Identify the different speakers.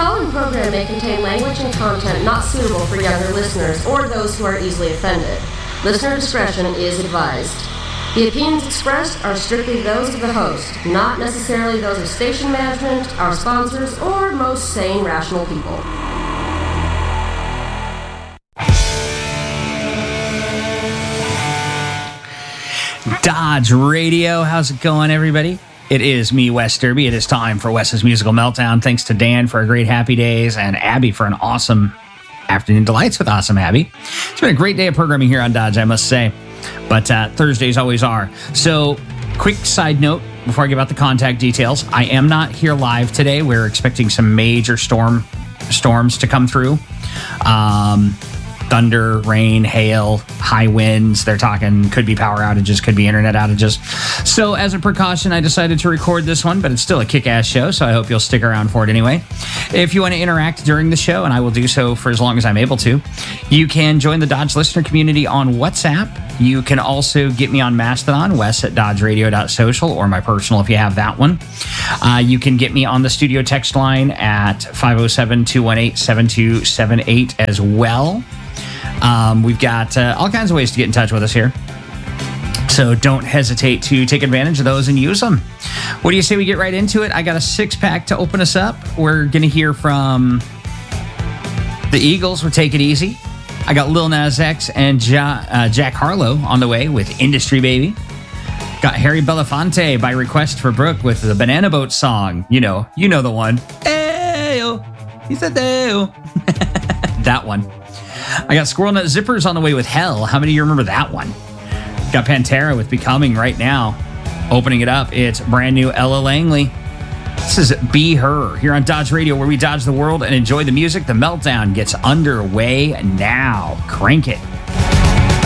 Speaker 1: following program may contain language and content not suitable for younger listeners or those who are easily offended. Listener discretion is advised. The opinions expressed are strictly those of the host, not necessarily those of station management, our sponsors, or most sane, rational people.
Speaker 2: Dodge Radio, how's it going, everybody? It is me, Wes Derby. It is time for Wes's Musical Meltdown. Thanks to Dan for a great Happy Days and Abby for an awesome Afternoon Delights with Awesome Abby. It's been a great day of programming here on Dodge, I must say. But Thursdays always are. So, quick side note before I give out the contact details. I am not here live today. We're expecting some major storms to come through. Thunder, rain, hail, high winds. They're talking could be power outages, could be internet outages. So as a precaution, I decided to record this one, but it's still a kick-ass show, so I hope you'll stick around for it anyway. If you want to interact during the show, and I will do so for as long as I'm able to, you can join the Dodge listener community on WhatsApp. You can also get me on Mastodon, wes@dodgeradio.social, or my personal if you have that one. You can get me on the studio text line at 507-218-7278 as well. We've got all kinds of ways to get in touch with us here. So don't hesitate to take advantage of those and use them. What do you say we get right into it? I got a six-pack to open us up. We're going to hear from the Eagles with Take It Easy. I got Lil Nas X and Jack Harlow on the way with Industry Baby. Got Harry Belafonte by request for Brooke with the Banana Boat song. You know the one. Ayo, he said ayo. That one. I got Squirrel Nut Zippers on the way with Hell. How many of you remember that one? Got Pantera with Becoming right now. Opening it up, it's brand new Ella Langley. This is Be Her here on Dodge Radio, where we dodge the world and enjoy the music. The Meltdown gets underway now. Crank it.